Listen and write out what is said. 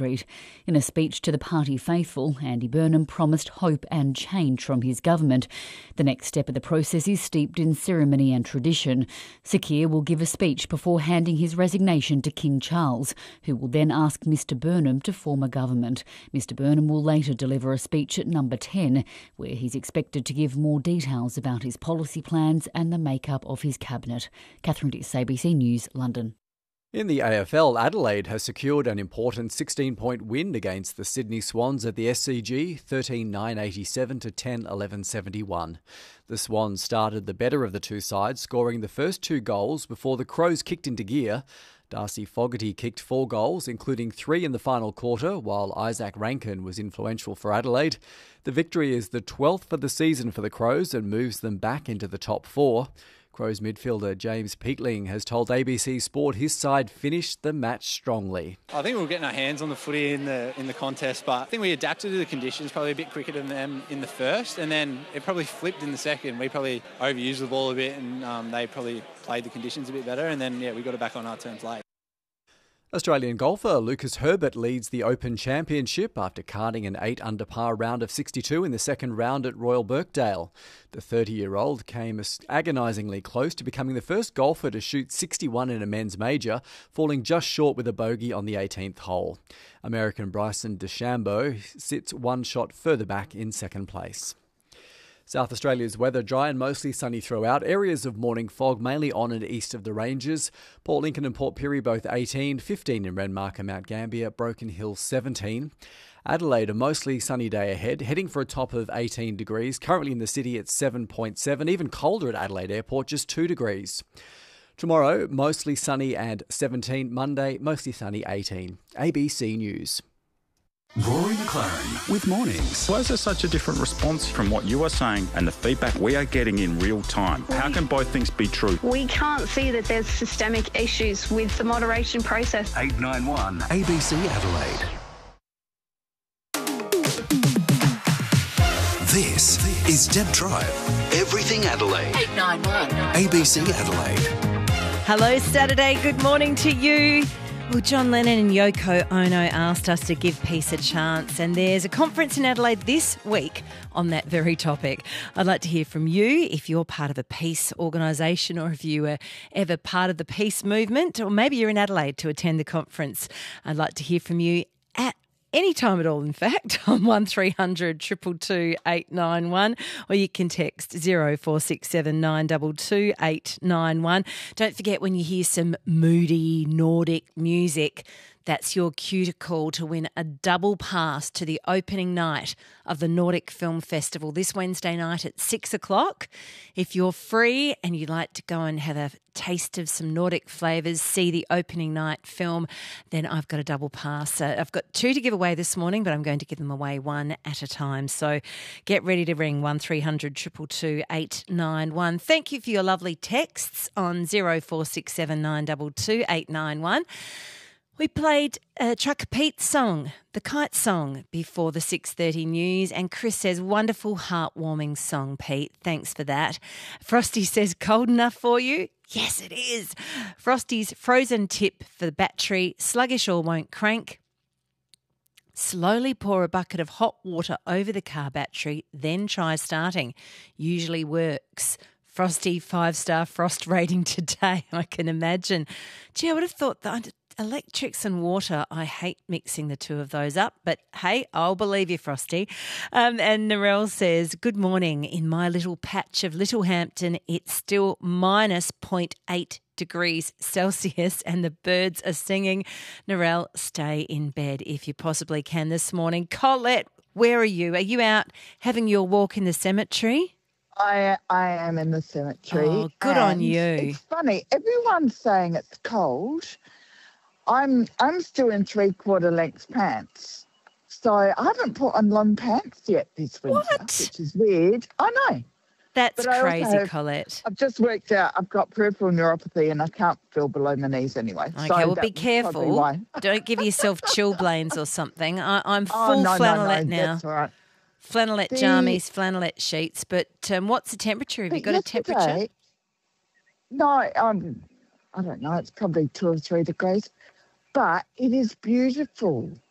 Street. In a speech to the party faithful, Andy Burnham promised hope and change from his government. The next step of the process is steeped in ceremony and tradition. Sir Keir will give a speech before handing his resignation to King Charles, who will then ask Mr Burnham to form a government. Mr Burnham will later deliver a speech at Number 10, where he's expected to give more details about his policy plans and the makeup of his cabinet. Catherine Diss, ABC News, London. In the AFL, Adelaide has secured an important 16-point win against the Sydney Swans at the SCG, 13-9-87 to 10-11-71. The Swans started the better of the two sides, scoring the first two goals before the Crows kicked into gear. Darcy Fogarty kicked 4 goals, including 3 in the final quarter, while Isaac Rankin was influential for Adelaide. The victory is the 12th for the season for the Crows and moves them back into the top 4. Crows midfielder James Peatling has told ABC Sport his side finished the match strongly. I think we were getting our hands on the footy in the contest, but I think we adapted to the conditions probably a bit quicker than them in the first, and then it probably flipped in the second. We probably overused the ball a bit, and they probably played the conditions a bit better, and then we got it back on our terms late. Australian golfer Lucas Herbert leads the Open Championship after carding an 8-under par round of 62 in the second round at Royal Birkdale. The 30-year-old came agonisingly close to becoming the first golfer to shoot 61 in a men's major, falling just short with a bogey on the 18th hole. American Bryson DeChambeau sits one shot further back in second place. South Australia's weather dry and mostly sunny throughout. Areas of morning fog mainly on and east of the ranges. Port Lincoln and Port Pirie both 18, 15 in Renmark and Mount Gambier, Broken Hill 17. Adelaide, a mostly sunny day ahead, heading for a top of 18 degrees. Currently in the city at 7.7, even colder at Adelaide Airport, just 2 degrees. Tomorrow, mostly sunny and 17. Monday, mostly sunny 18. ABC News. Rory McLaren with Mornings. Why is there such a different response from what you are saying and the feedback we are getting in real time? How can both things be true? We can't see that there's systemic issues with the moderation process. 891 ABC Adelaide. This is Deb Tribe. Everything Adelaide. 891 ABC Adelaide. Hello, Saturday. Good morning to you. Well, John Lennon and Yoko Ono asked us to give peace a chance, and there's a conference in Adelaide this week on that very topic. I'd like to hear from you if you're part of a peace organisation or if you were ever part of the peace movement, or maybe you're in Adelaide to attend the conference. I'd like to hear from you at any time at all, in fact, on 1300 222 891, or you can text 0467 922 891. Don't forget, when you hear some moody Nordic music, that's your cue to call to win a double pass to the opening night of the Nordic Film Festival this Wednesday night at 6 o'clock. If you're free and you'd like to go and have a taste of some Nordic flavours, see the opening night film, then I've got a double pass. I've got 2 to give away this morning, but I'm going to give them away one at a time. So get ready to ring 1300 222 891. Thank you for your lovely texts on 0467 922 891. We played Trucker Pete's song, The Kite Song, before the 6:30 news, and Chris says, wonderful, heartwarming song, Pete. Thanks for that. Frosty says, cold enough for you? Yes, it is. Frosty's frozen tip for the battery, sluggish or won't crank. Slowly pour a bucket of hot water over the car battery, then try starting. Usually works. Frosty, 5-star frost rating today, I can imagine. Gee, I would have thought that electrics and water, I hate mixing the two of those up, but hey, I'll believe you, Frosty. And Narelle says, good morning. In my little patch of Littlehampton, it's still minus 0.8 degrees Celsius and the birds are singing. Narelle, stay in bed if you possibly can this morning. Colette, where are you? Are you out having your walk in the cemetery? I am in the cemetery. Oh, good on you. It's funny. Everyone's saying it's cold. I'm still in 3/4 length pants. So I haven't put on long pants yet this winter, which is weird. I know. That's crazy, Colette. I've just worked out I've got peripheral neuropathy and I can't feel below my knees anyway. Okay, so well, be careful. Don't give yourself chilblains or something. I'm full flannelette now. That's all right. Flannelette jammies, flannelette sheets. But what's the temperature? Have you got a temperature? No, I don't know. It's probably 2 or 3 degrees. But it is beautiful.